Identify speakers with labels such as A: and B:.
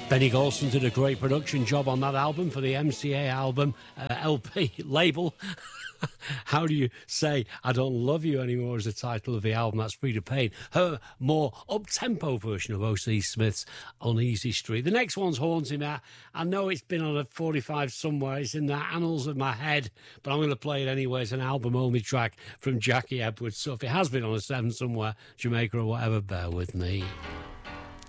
A: Benny Golson did a great production job on that album for the MCA album LP label. How do you say I Don't Love You Anymore is the title of the album? That's Frida Payne. Her more up-tempo version of O.C. Smith's Uneasy Street. The next one's haunting me. I know it's been on a 45 somewhere. It's in the annals of my head, but I'm going to play it anyway. It's an album-only track from Jackie Edwards. So if it has been on a 7 somewhere, Jamaica or whatever, bear with me.